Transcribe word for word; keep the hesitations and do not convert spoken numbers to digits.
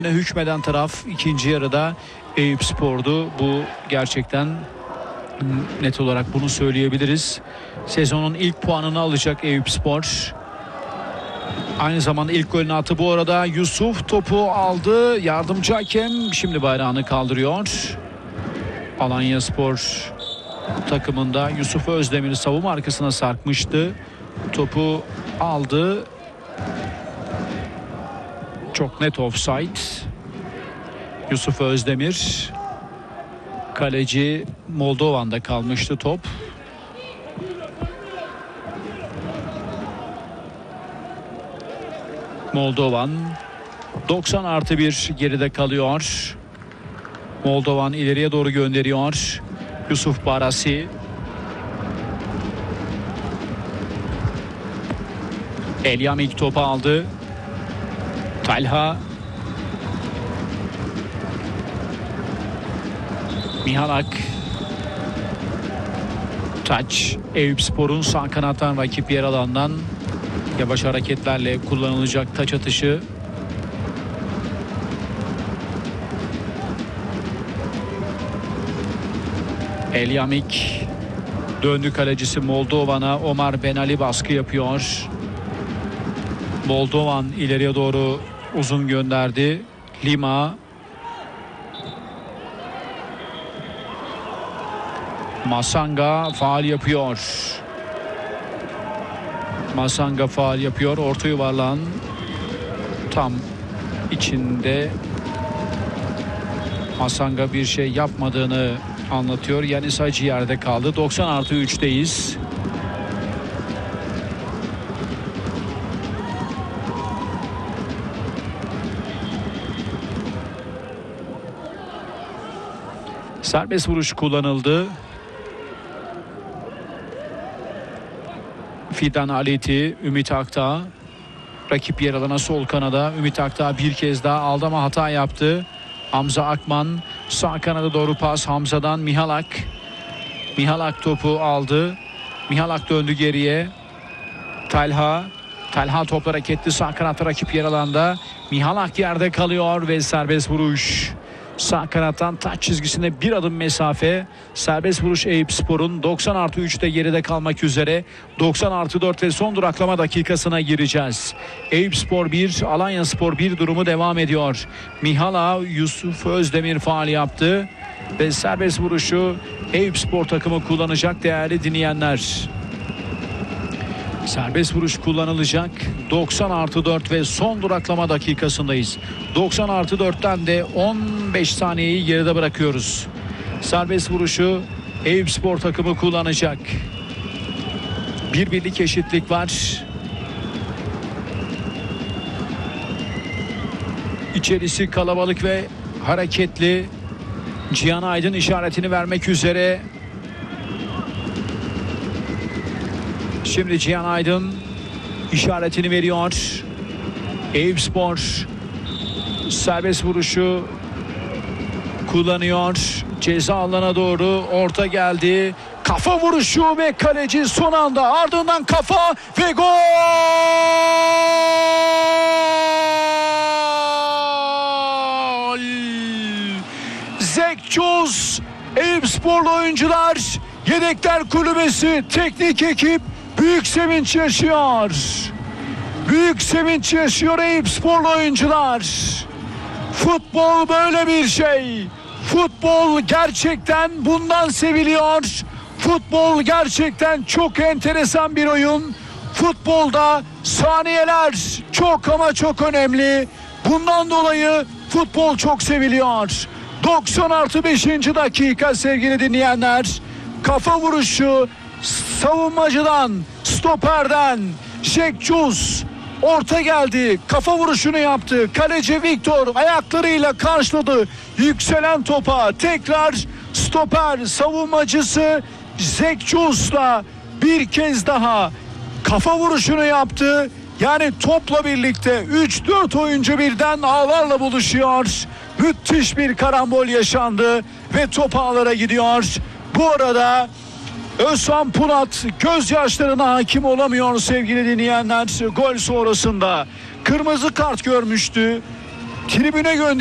Hükmeden taraf ikinci yarıda Eyüpspor'du. Bu gerçekten net olarak bunu söyleyebiliriz. Sezonun ilk puanını alacak Eyüpspor. Aynı zamanda ilk golünü attı bu arada. Yusuf topu aldı. Yardımcı hakem şimdi bayrağını kaldırıyor. Alanyaspor takımında Yusuf Özdemir savunma arkasına sarkmıştı. Topu aldı. Çok net offside. Yusuf Özdemir. Kaleci Moldovan'da kalmıştı top. Moldovan doksan artı bir geride kalıyor. Moldovan ileriye doğru gönderiyor. Yusuf Barasi. Elyamik topu aldı. Talha. Mihalak. Taç. Eyüpspor'un sağ kanattan rakip yer alandan yavaş hareketlerle kullanılacak taç atışı. Elyamik. Döndü kalecisi Moldovan'a. Omar Benali baskı yapıyor. Moldovan ileriye doğru uzun gönderdi. Lima. Masanga faul yapıyor. Masanga faul yapıyor. Orta yuvarlan tam içinde. Masanga bir şey yapmadığını anlatıyor. Yani sadece yerde kaldı. doksan artı üçteyiz. Serbest vuruş kullanıldı. Fidan Aleti, Ümit Aktağ. Rakip yer alana sol kanada. Ümit Aktağ bir kez daha aldı ama hata yaptı. Hamza Akman sağ kanada doğru pas Hamza'dan Mihalak. Mihalak topu aldı. Mihalak döndü geriye. Talha. Talha topla hareketli sağ kanatta rakip yer alanda. Mihalak yerde kalıyor ve serbest vuruş. Sağ kanattan taç çizgisine bir adım mesafe. Serbest vuruş Eyüpspor'un doksan artı üçte geride kalmak üzere. doksan artı dört ve son duraklama dakikasına gireceğiz. Eyüpspor bir, Alanyaspor bir durumu devam ediyor. Mihala Yusuf Özdemir faul yaptı. Ve serbest vuruşu Eyüpspor takımı kullanacak değerli dinleyenler. Serbest vuruş kullanılacak. doksan artı dört ve son duraklama dakikasındayız. doksan artı dörtten de on beş saniyeyi geride bırakıyoruz. Serbest vuruşu Eyüpspor takımı kullanacak. Bir birlik eşitlik var. İçerisi kalabalık ve hareketli. Cihan Aydın işaretini vermek üzere. Şimdi Cihan Aydın işaretini veriyor. Eyüpspor serbest vuruşu kullanıyor. Ceza alanına doğru orta geldi. Kafa vuruşu ve kaleci son anda ardından kafa ve gol! Zekçuz Eyüpsporlu oyuncular, yedekler kulübesi, teknik ekip büyük sevinç yaşıyor. Büyük sevinç yaşıyor Eyüpsporlu oyuncular. Futbol böyle bir şey. Futbol gerçekten bundan seviliyor. Futbol gerçekten çok enteresan bir oyun. Futbolda saniyeler çok ama çok önemli. Bundan dolayı futbol çok seviliyor. doksan artı beşinci dakika sevgili dinleyenler. Kafa vuruşu savunmacıdan, stoperden Zekçuz orta geldi. Kafa vuruşunu yaptı. Kaleci Viktor ayaklarıyla karşıladı. Yükselen topa tekrar stoper savunmacısı Zekçuz'la bir kez daha kafa vuruşunu yaptı. Yani topla birlikte üç dört oyuncu birden ağlarla buluşuyor. Müthiş bir karambol yaşandı ve top ağlara gidiyor. Bu arada Özhan Pulat gözyaşlarına hakim olamıyor sevgili dinleyenler. Gol sonrasında kırmızı kart görmüştü. tribüne gönder.